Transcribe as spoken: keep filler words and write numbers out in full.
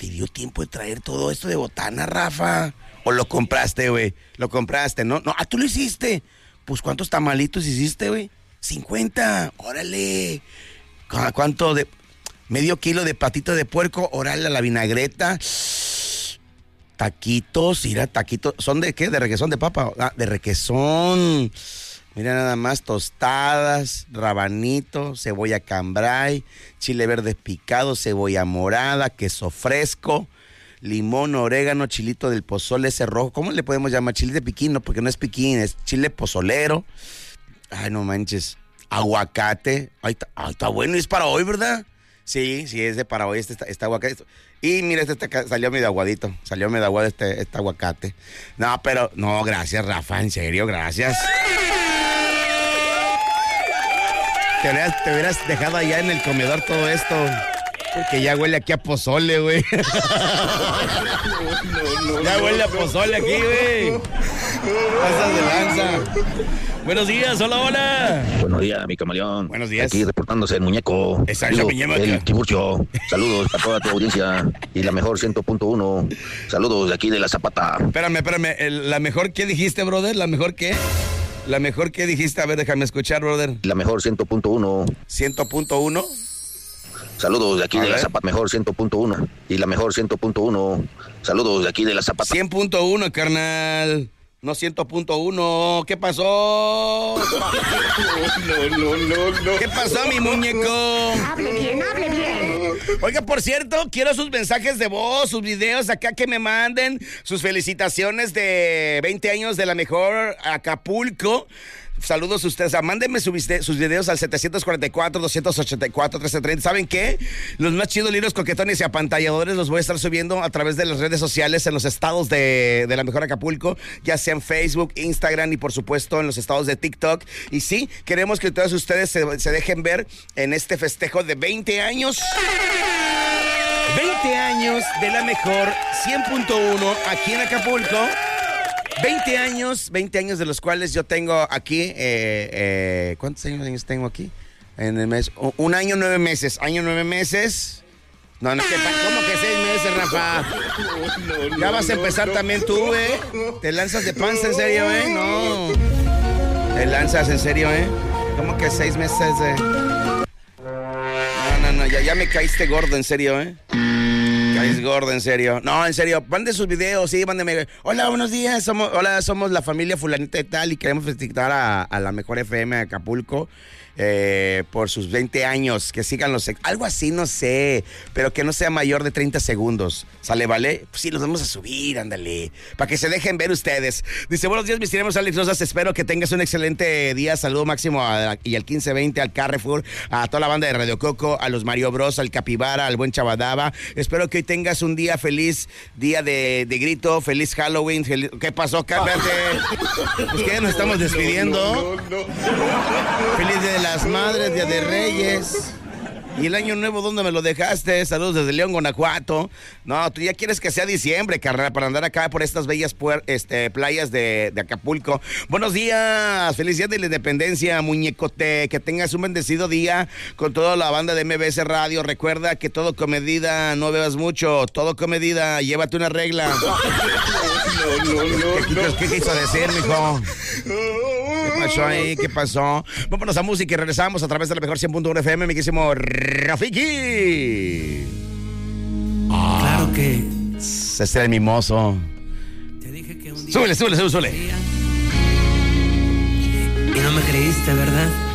¿te dio tiempo de traer todo esto de botana, Rafa? ¿O lo compraste, güey? Lo compraste, ¿no? No, ah, tú lo hiciste. Pues, ¿cuántos tamalitos hiciste, güey? cincuenta, órale. ¿Cuánto de...? Medio kilo de patita de puerco, órale, a la vinagreta. Taquitos, mira, taquitos. ¿Son de qué? ¿De requesón de papa? Ah, de requesón. Mira nada más, tostadas, rabanito, cebolla cambray, chile verde picado, cebolla morada, queso fresco, limón, orégano, chilito del pozole ese rojo. ¿Cómo le podemos llamar? Chile de piquín, no, porque no es piquín, es chile pozolero. Ay, no manches. Aguacate. Ay, está, ay, está bueno, y es para hoy, ¿verdad? Sí, sí, es de para hoy, este está, este aguacate. Y mira, este está, salió medio aguadito, salió medio aguado este, este aguacate. No, pero, no, gracias, Rafa, en serio, gracias. Te hubieras, te hubieras dejado allá en el comedor todo esto, porque ya huele aquí a pozole, güey. No, no, no, ya huele a pozole aquí, güey. Pasas de lanza. Buenos días, hola, hola. Buenos días, mi camaleón. Buenos días. Aquí reportándose el muñeco. Exacto, Digo, el Tiburcio. Saludos a toda tu audiencia y la mejor cien punto uno. Saludos de aquí de La Zapata. Espérame, espérame. El, ¿La mejor qué dijiste, brother? ¿La mejor qué? ¿La mejor qué dijiste? A ver, déjame escuchar, brother. La mejor cien punto uno. ¿cien punto uno? Saludos de aquí a de ver. La Zapata. Mejor cien punto uno. Y la mejor cien punto uno. Saludos de aquí de La Zapata. cien punto uno, carnal. No, cien punto uno. ¿Qué pasó? No, no, no, no. ¿Qué pasó, mi muñeco? Hable bien, hable bien. Oiga, por cierto, quiero sus mensajes de voz, sus videos acá que me manden, sus felicitaciones de veinte años de la mejor Acapulco. Saludos a ustedes, ah, mándenme su viste- sus videos al setecientos cuarenta y cuatro, doscientos ochenta y cuatro, trece treinta. ¿Saben qué? Los más chidos libros coquetones y apantalladores los voy a estar subiendo a través de las redes sociales en los estados de, de la mejor Acapulco, ya sea en Facebook, Instagram y por supuesto en los estados de TikTok. Y sí, queremos que todos ustedes se, se dejen ver en este festejo de veinte años. veinte años de la mejor cien punto uno aquí en Acapulco. veinte años, veinte años de los cuales yo tengo aquí, eh, eh, ¿cuántos años tengo aquí? En el mes, un año, nueve meses, año, nueve meses. No, no, ¿qué, ¿cómo que seis meses, Rafa? No, no, ya vas a empezar no, también tú, ¿eh? ¿Te lanzas de panza, en serio, eh? No. ¿Te lanzas, en serio, eh? ¿Cómo que seis meses, eh? No, no, no, ya, ya me caíste gordo, en serio, eh. Es gordo, en serio. No, en serio, manden sus videos, sí, mándenme. Hola, buenos días, somos, hola, somos la familia fulanita y tal y queremos felicitar a, a la mejor F M de Acapulco eh, por sus veinte años, que sigan los... Algo así, no sé, pero que no sea mayor de treinta segundos. ¿Sale, vale? Pues sí, los vamos a subir, ándale, para que se dejen ver ustedes. Dice, buenos días, mis queridos Alex Rosas, espero que tengas un excelente día. Saludo máximo a, y al quince veinte, al Carrefour, a toda la banda de Radio Coco, a los Mario Bros, al Capibara, al buen Chabadaba. Espero que hoy tengas un día feliz, día de, de grito, feliz Halloween. Feliz... ¿Qué pasó, cállate? Pues que ya nos estamos despidiendo. Feliz Día de las Madres, Día de Reyes. ¿Y el año nuevo dónde me lo dejaste? Saludos desde León, Guanajuato. No, tú ya quieres que sea diciembre, carnal, para andar acá por estas bellas puer- este, playas de, de Acapulco. Buenos días, feliz día de la independencia, muñecote. Que tengas un bendecido día con toda la banda de M B S Radio. Recuerda que todo con medida, no bebas mucho. Todo con medida, llévate una regla. No, no, no, ¿Qué, no. ¿Qué quiso decir, mijo? ¿Qué pasó ahí? ¿Qué pasó? Vámonos a música y regresamos a través de la mejor cien punto uno F M, mi querísimo Rafiki. Claro que Ese es el mimoso. te dije que un día... Súbele, súbele, súbele, súbele. Y no me creíste, ¿verdad?